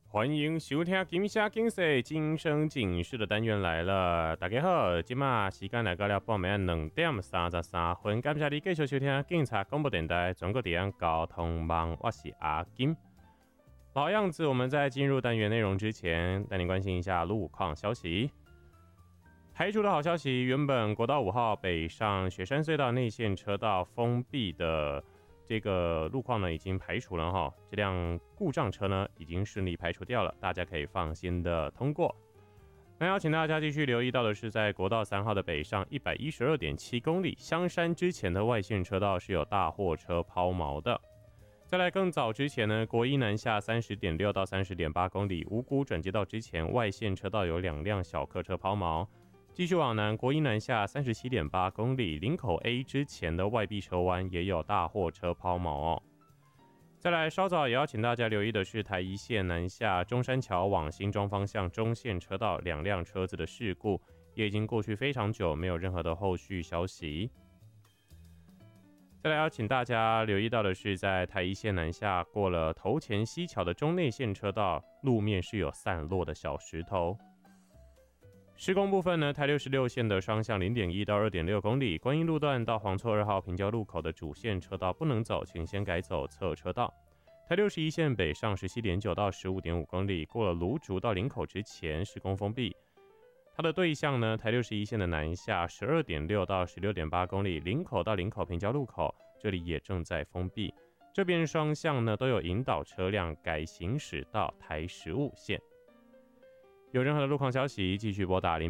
欢迎收听金声警世今生警示的单元来了。大家好，今嘛时间来到了半暝2:33，感谢你继续收听警察广播电台全国地方交通网，我是阿金。老样子，我们在进入单元内容之前，带你关心一下路况消息。台出的好消息，原本国道5号北上雪山隧道内线车道封闭的这个路况呢，已经排除了哈，这辆故障车呢已经顺利排除掉了，大家可以放心的通过。那要请大家继续留意到的是，在国道3号的北上112.7公里香山之前的外线车道是有大货车抛锚的。再来更早之前呢，国一南下30.6到30.8公里五股转接道之前外线车道有2辆小客车抛锚。继续往南，国一南下37.8公里林口 A 之前的外壁车弯也有大货车抛锚哦。再来，稍早也要请大家留意的是台一线南下中山桥往新庄方向中线车道2辆车子的事故，也已经过去非常久，没有任何的后续消息。再来要请大家留意到的是，在台一线南下过了头前溪桥的中内线车道，路面是有散落的小石头。施工部分呢，台66线的双向 0.1 到 2.6 公里，观音路段到黄厝2号平交路口的主线车道不能走，请先改走侧车道。台61线北上 17.9 到 15.5 公里，过了芦竹到林口之前施工封闭。它的对向呢，台61线的南下 12.6 到 16.8 公里，林口到林口平交路口，这里也正在封闭。这边双向呢都有引导车辆改行驶到台15线。有任何的路况消息，继续拨打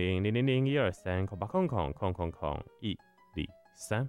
0800-000-123-000-103。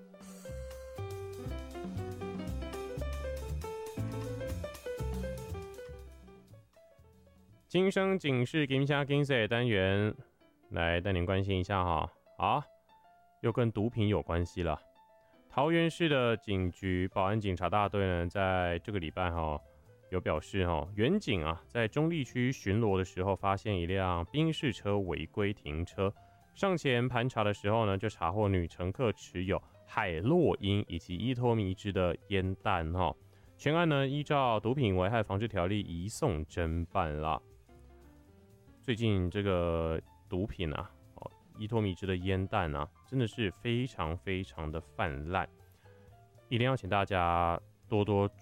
今生警示金声警世单元来带您关心一下哈。好，又跟毒品有关系了。桃园市的警局保安警察大队呢，在这个礼拜有表示远警在中立区巡逻的时候，发现一辆宾士车违规停车，上前盘查的时候呢，就查获女乘客持有海洛因以及依托米脂的烟弹全案呢依照毒品危害防治条例移送侦办了。最近这个毒品依托米脂的烟弹真的是非常非常的泛滥，一定要请大家多多